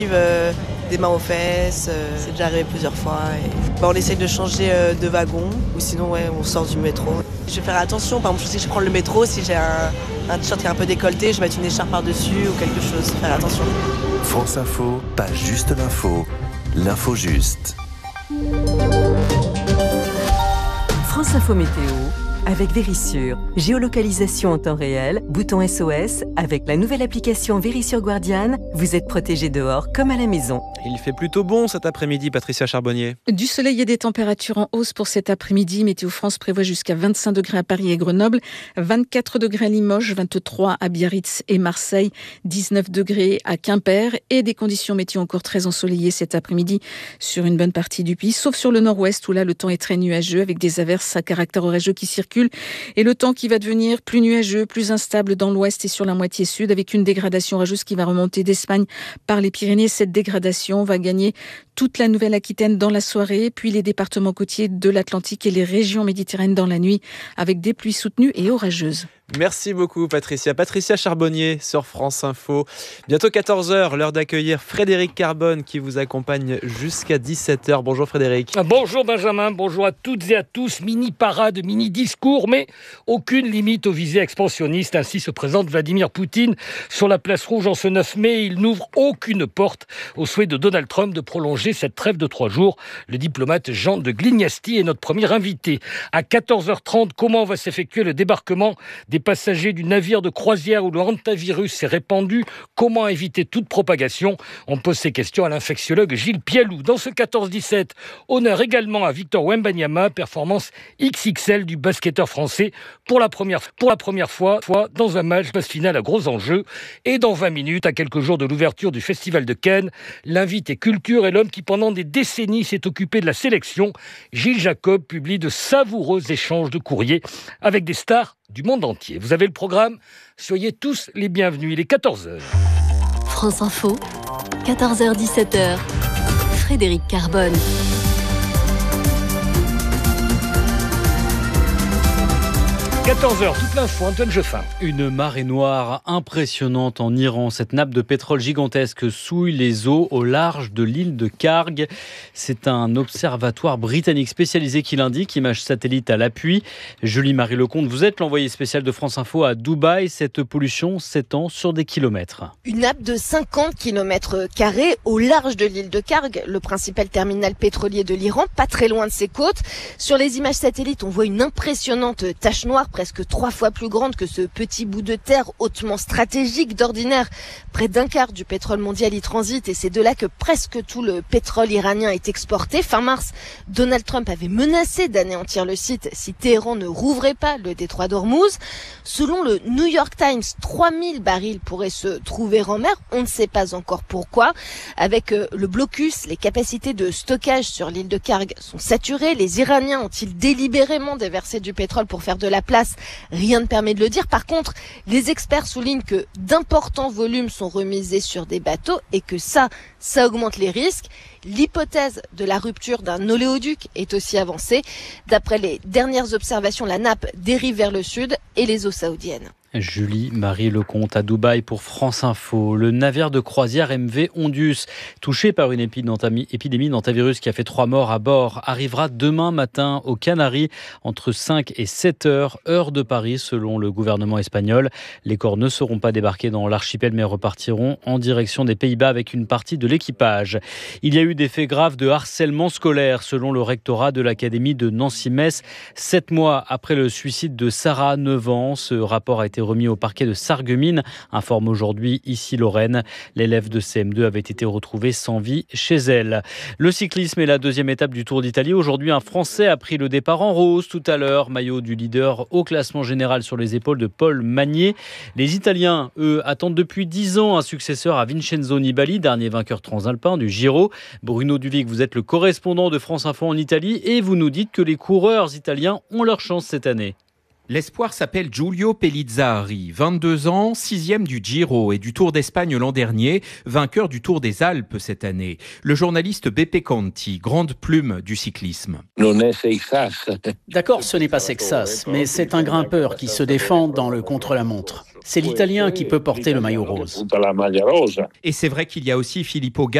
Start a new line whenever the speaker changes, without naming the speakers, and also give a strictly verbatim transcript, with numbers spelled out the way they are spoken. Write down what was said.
Euh, des mains aux fesses, euh, c'est déjà arrivé plusieurs fois. Et... Bah, on essaye de changer euh, de wagon ou sinon ouais, on sort du métro. Je vais faire attention, par exemple si je prends le métro, si j'ai un, un t-shirt qui est un peu décolleté, je vais mettre une écharpe par-dessus ou quelque chose, faire attention.
France Info, pas juste l'info, l'info juste.
France Info Météo avec Vérissure. Géolocalisation en temps réel, bouton S O S. Avec la nouvelle application Vérissure Guardian, vous êtes protégé dehors comme à la maison.
Il fait plutôt bon cet après-midi, Patricia Charbonnier.
Du soleil et des températures en hausse pour cet après-midi. Météo France prévoit jusqu'à vingt-cinq degrés à Paris et Grenoble, vingt-quatre degrés à Limoges, vingt-trois à Biarritz et Marseille, dix-neuf degrés à Quimper et des conditions météo encore très ensoleillées cet après-midi sur une bonne partie du pays, sauf sur le nord-ouest où là le temps est très nuageux avec des averses à caractère orageux qui circulent et le temps qui va devenir plus nuageux, plus instable dans l'ouest et sur la moitié sud avec une dégradation orageuse qui va remonter d'Espagne par les Pyrénées. Cette dégradation va gagner toute la Nouvelle-Aquitaine dans la soirée, puis les départements côtiers de l'Atlantique et les régions méditerranéennes dans la nuit avec des pluies soutenues et orageuses.
Merci beaucoup Patricia. Patricia Charbonnier sur France Info. Bientôt quatorze heures, l'heure d'accueillir Frédéric Carbone qui vous accompagne jusqu'à dix-sept heures. Bonjour Frédéric.
Bonjour Benjamin, bonjour à toutes et à tous. Mini parade, mini discours, mais aucune limite aux visées expansionnistes. Ainsi se présente Vladimir Poutine sur la place rouge en ce neuf mai. Il n'ouvre aucune porte au souhait de Donald Trump de prolonger cette trêve de trois jours. Le diplomate Jean de Glignasti est notre premier invité. À quatorze heures trente, comment va s'effectuer le débarquement des passagers du navire de croisière où le hantavirus s'est répandu? Comment éviter toute propagation? On pose ces questions à l'infectiologue Gilles Pialou. Dans ce quatorze dix-sept, honneur également à Victor Wembanyama, performance X X L du basketteur français pour la première, pour la première fois, fois dans un match basse finale à gros enjeux. Et dans vingt minutes, à quelques jours de l'ouverture du Festival de Cannes, l'invité culture est l'homme qui pendant des décennies s'est occupé de la sélection. Gilles Jacob publie de savoureux échanges de courriers avec des stars du monde entier. Vous avez le programme, soyez tous les bienvenus. Il est quatorze heures.
France Info, quatorze heures dix-sept heures. Frédéric Carbone.
quatorze heures, toute l'info, Antoine Jeffin.
Une marée noire impressionnante en Iran. Cette nappe de pétrole gigantesque souille les eaux au large de l'île de Karg. C'est un observatoire britannique spécialisé qui l'indique, image satellite à l'appui. Julie-Marie Lecomte, vous êtes l'envoyée spéciale de France Info à Dubaï. Cette pollution s'étend sur des kilomètres.
Une nappe de cinquante kilomètres carrés au large de l'île de Karg, le principal terminal pétrolier de l'Iran, pas très loin de ses côtes. Sur les images satellites, on voit une impressionnante tache noire, presque trois fois plus grande que ce petit bout de terre hautement stratégique. D'ordinaire, près d'un quart du pétrole mondial y transite et c'est de là que presque tout le pétrole iranien est exporté. Fin mars, Donald Trump avait menacé d'anéantir le site si Téhéran ne rouvrait pas le détroit d'Ormuz. Selon le New York Times, trois mille barils pourraient se trouver en mer. On ne sait pas encore pourquoi. Avec le blocus, les capacités de stockage sur l'île de Karg sont saturées. Les Iraniens ont-ils délibérément déversé du pétrole pour faire de la place? Rien ne permet de le dire. Par contre, les experts soulignent que d'importants volumes sont remisés sur des bateaux et que ça, ça augmente les risques. L'hypothèse de la rupture d'un oléoduc est aussi avancée. D'après les dernières observations, la nappe dérive vers le sud et les eaux saoudiennes.
Julie-Marie Lecomte à Dubaï pour France Info. Le navire de croisière M V Ondus, touché par une épidémie d'hantavirus qui a fait trois morts à bord, arrivera demain matin aux Canaries entre cinq et sept heures, heure de Paris selon le gouvernement espagnol. Les corps ne seront pas débarqués dans l'archipel mais repartiront en direction des Pays-Bas avec une partie de l'équipage. Il y a eu des faits graves de harcèlement scolaire selon le rectorat de l'académie de Nancy-Metz. Sept mois après le suicide de Sarah, neuf ans, ce rapport a été remis au parquet de Sarreguemines, informe aujourd'hui ici Lorraine. L'élève de C M deux avait été retrouvé sans vie chez elle. Le cyclisme est la deuxième étape du Tour d'Italie. Aujourd'hui, un Français a pris le départ en rose tout à l'heure. Maillot du leader au classement général sur les épaules de Paul Magnier. Les Italiens, eux, attendent depuis dix ans un successeur à Vincenzo Nibali, dernier vainqueur transalpin du Giro. Bruno Duvic, vous êtes le correspondant de France Info en Italie et vous nous dites que les coureurs italiens ont leur chance cette année.
L'espoir s'appelle Giulio Pellizzari, vingt-deux ans, sixième du Giro et du Tour d'Espagne l'an dernier, vainqueur du Tour des Alpes cette année. Le journaliste Beppe Conti, grande plume du cyclisme.
D'accord, ce n'est pas Sexas, mais c'est un grimpeur qui se défend dans le contre-la-montre. C'est l'Italien qui peut porter le maillot rose.
Et c'est vrai qu'il y a aussi Filippo